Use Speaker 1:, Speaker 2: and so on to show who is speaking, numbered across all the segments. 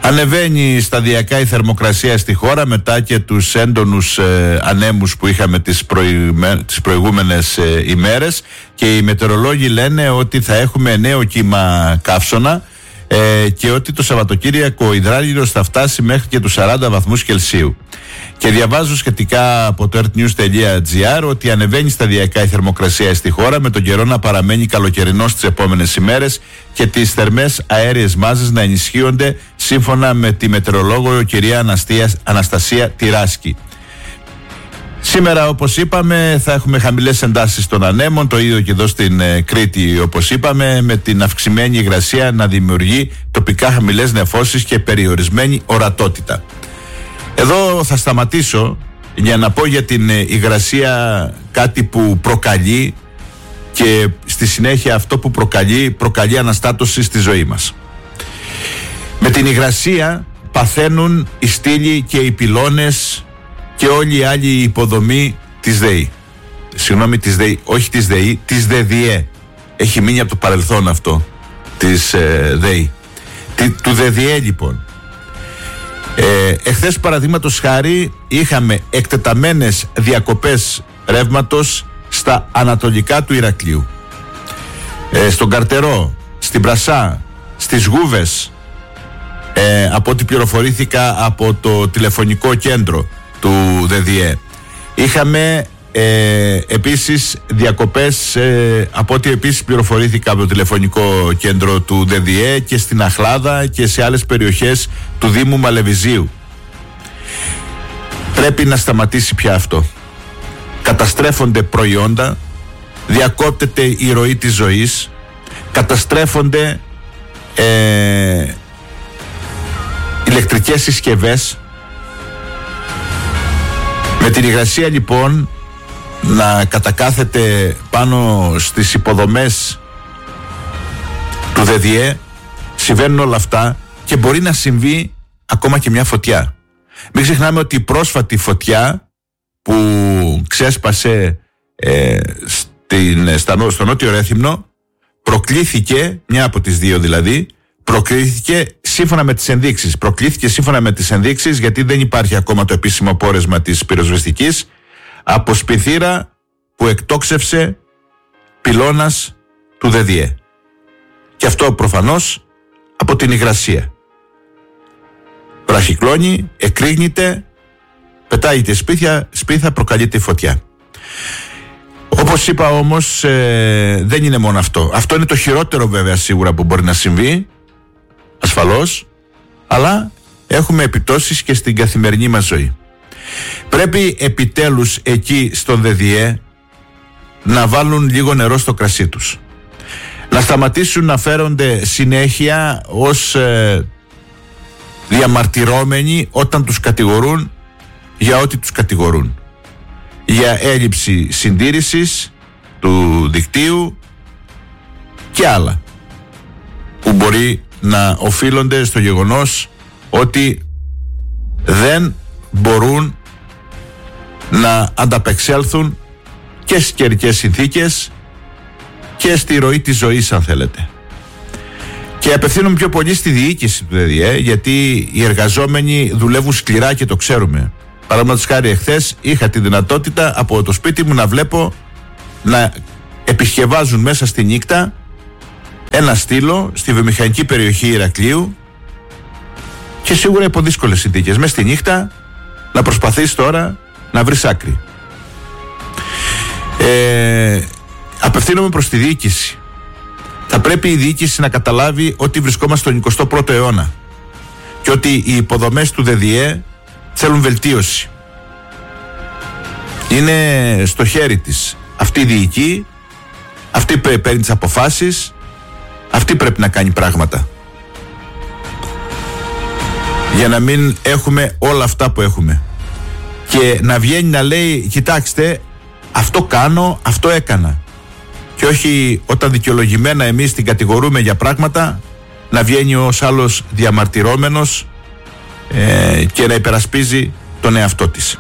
Speaker 1: Ανεβαίνει σταδιακά η θερμοκρασία στη χώρα μετά και τους έντονους ανέμους που είχαμε τις προηγούμενες ημέρες, και οι μετεωρολόγοι λένε ότι θα έχουμε νέο κύμα καύσωνα και ότι το Σαββατοκύριακο ο υδράργυρος θα φτάσει μέχρι και τους 40 βαθμούς Κελσίου. Και διαβάζω σχετικά από το earthnews.gr ότι ανεβαίνει σταδιακά η θερμοκρασία στη χώρα, με τον καιρό να παραμένει καλοκαιρινός τις επόμενες ημέρες και τις θερμές αέριες μάζες να ενισχύονται, σύμφωνα με τη μετεωρολόγο κυρία Αναστασία Τυράσκη. Σήμερα, όπως είπαμε, θα έχουμε χαμηλές εντάσεις των ανέμων, το ίδιο και εδώ στην Κρήτη, όπως είπαμε, με την αυξημένη υγρασία να δημιουργεί τοπικά χαμηλές νεφώσεις και περιορισμένη ορατότητα. Εδώ θα σταματήσω για να πω για την υγρασία κάτι που προκαλεί, και στη συνέχεια αυτό που προκαλεί αναστάτωση στη ζωή μας. Με την υγρασία παθαίνουν οι στήλοι και οι πυλώνες και όλη η άλλη υποδομή της ΔΕΗ. Συγγνώμη, της ΔΕΗ, όχι της ΔΕΗ, της ΔΕΔΙΕ. Έχει μείνει από το παρελθόν αυτό, της ΔΕΗ. Του ΔΕΔΙΕ λοιπόν. Εχθές, παραδείγματος χάρη, είχαμε εκτεταμένες διακοπές ρεύματος στα ανατολικά του Ηρακλείου, στον Καρτερό, στην Πρασά, στις Γούβες, από ό,τι πληροφορήθηκα από το τηλεφωνικό κέντρο του ΔΕΔΙΕ. Είχαμε επίσης διακοπές, από ό,τι επίσης πληροφορήθηκα από το τηλεφωνικό κέντρο του ΔΕΔΙΕ, και στην Αχλάδα και σε άλλες περιοχές του Δήμου Μαλεβιζίου. Πρέπει να σταματήσει πια αυτό. Καταστρέφονται προϊόντα, διακόπτεται η ροή της ζωής, καταστρέφονται ηλεκτρικές συσκευές. Με την υγρασία λοιπόν να κατακάθεται πάνω στις υποδομές του ΔΕΔΙΕ, συμβαίνουν όλα αυτά, και μπορεί να συμβεί ακόμα και μια φωτιά. Μην ξεχνάμε ότι η πρόσφατη φωτιά που ξέσπασε στο Νότιο Ρέθυμνο προκλήθηκε, μια από τις δύο δηλαδή, προκλήθηκε σύμφωνα με τις ενδείξεις, γιατί δεν υπάρχει ακόμα το επίσημο πόρεσμα της πυροσβεστικής, από σπιθήρα που εκτόξευσε πυλώνας του ΔΕΔΙΕ. Και αυτό προφανώς από την υγρασία. Βραχυκλώνει, εκρήγνεται, πετάγεται σπίθα, προκαλείται η φωτιά. Όπως είπα όμως, δεν είναι μόνο αυτό. Αυτό είναι το χειρότερο βέβαια σίγουρα που μπορεί να συμβεί, ασφαλώς, αλλά έχουμε επιπτώσεις και στην καθημερινή μας ζωή. Πρέπει επιτέλους εκεί στον ΔΕΔΙΕ να βάλουν λίγο νερό στο κρασί τους. Να σταματήσουν να φέρονται συνέχεια ως διαμαρτυρόμενοι όταν τους κατηγορούν για ό,τι τους κατηγορούν. Για έλλειψη συντήρησης του δικτύου και άλλα που μπορεί να οφείλονται στο γεγονός ότι δεν μπορούν να ανταπεξέλθουν και στις καιρικές συνθήκες και στη ροή της ζωής, αν θέλετε. Και απευθύνομαι πιο πολύ στη διοίκηση του ΔΕΔΙΕ, γιατί οι εργαζόμενοι δουλεύουν σκληρά και το ξέρουμε. Παραδείγματος χάρη, εχθές είχα τη δυνατότητα από το σπίτι μου να βλέπω να επισκευάζουν μέσα στη νύχτα ένα στήλο στη βιομηχανική περιοχή Ηρακλείου, και σίγουρα υπό δύσκολες συνθήκες. Μέσα στη νύχτα να προσπαθείς τώρα να βρεις άκρη. Απευθύνομαι προς τη διοίκηση. Θα πρέπει η διοίκηση να καταλάβει ότι βρισκόμαστε στον 21ο αιώνα και ότι οι υποδομές του ΔΕΔΙΕ θέλουν βελτίωση. Είναι στο χέρι της. Αυτή διοικεί, αυτή παίρνει τις αποφάσεις, αυτή πρέπει να κάνει πράγματα για να μην έχουμε όλα αυτά που έχουμε, και να βγαίνει να λέει κοιτάξτε, αυτό κάνω, αυτό έκανα, και όχι όταν δικαιολογημένα εμείς την κατηγορούμε για πράγματα να βγαίνει ως άλλος διαμαρτυρόμενος και να υπερασπίζει τον εαυτό της.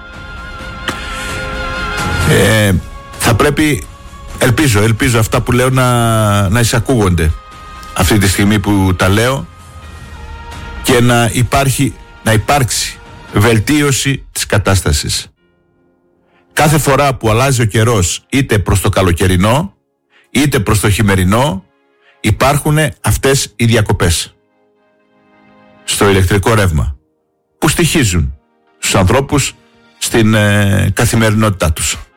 Speaker 1: Θα πρέπει, ελπίζω αυτά που λέω να εισακούγονται αυτή τη στιγμή που τα λέω, και να υπάρξει βελτίωση της κατάστασης. Κάθε φορά που αλλάζει ο καιρός, είτε προς το καλοκαιρινό είτε προς το χειμερινό, υπάρχουν αυτές οι διακοπές στο ηλεκτρικό ρεύμα που στοιχίζουν στους ανθρώπους στην καθημερινότητά τους.